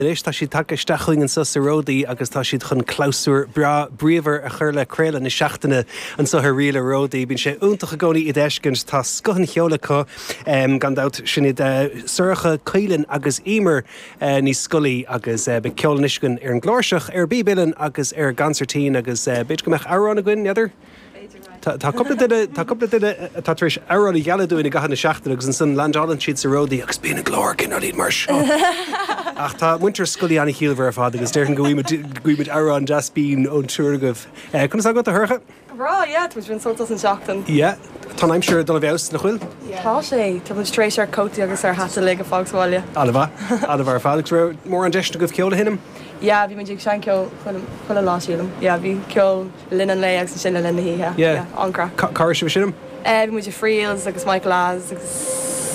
Éis tá si take stachling an sa ródaí agus tá siad chun cláúr bríomhar a chur le créile na seachtainna an sa riile ródaí. Bhín sé úntacha gcónaí i d éiscint tá scohann cheolacha gan dat sinad suircha caoileann agus éimear níos scolaí agus be ceolaniscin ar an glóirseach ar bíbileann agus ar gancertín agus beit go meach árán a gcuin neidir? Tá coppla duine tá tríéis aráí gealaúin i gahanna seachtainna agus an san landálan siad sa ródaí agus bíonna glór cin ar líad mar seo. Ach tá muintear scoilí anna chialmhar a fád agus deir an goimid arán jaspín ón túragah. Chuna sa go a thucha? Rá, tu bhín soltas an seachtain. Ié, tá aimseir do bheos na chuil? Tá sé, tá bhn strééis ar cótaí agus ar hata le a fágsáile. Alabh fálagus ra mór an deiste go ceola hinnim? Ja, bhí man dig sean ceol chuile láisiúlam. Ja, bhí ceol linan le agus sin le lena híthe. Ancra. Car se sinnim? Bhí muidir Friels agus Michael As agus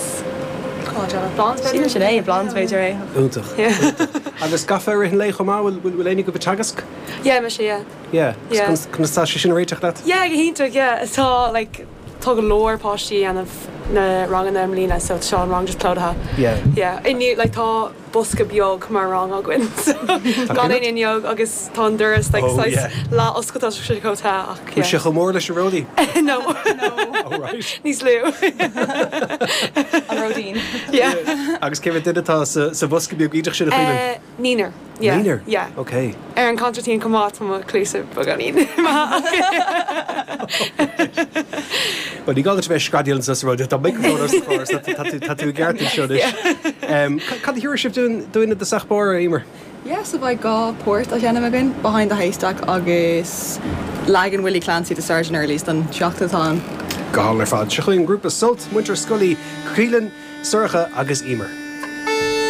Blans sin é, Blans féidir é. Úntaach. Agus gafa ar hin léich má bhfuil énig go bhteagasc? Ja, me sé, ja. Chuna tá sé sin réiteach leat? Ja, go híntaach, ja. Tá, tá go lór páistí anmh na rangan am lína, so seán rang just plódatha. Ja. Inniu, tá busca beag mar rang a gin. Gan é inniu agus tá duras, lá oscotá sé cótá ach. Mu sé go mór leis ródaí? No. Níos lú. An rodín. Agus céimh duiletá sa busca beag idirach sin a chuine? Nínar. Nínar? Ja. Ok. Ar an concertín comát má clúsa baganín. Well, ní gáil bheith scradíal sa róide, tá micrófón tá tú gceartí seo is. Cad thuúirship dúine de sachbáir a éimear? Yeah, so bhaid gá póirt a dhéanam again behind the haystack agus Lagan Willie Clancy the Sergeant Earlys don seachtatá. Gáil ar fád. Se chuinn grúpa sult, muintear scoilí, caoileann, suircha agus éimear.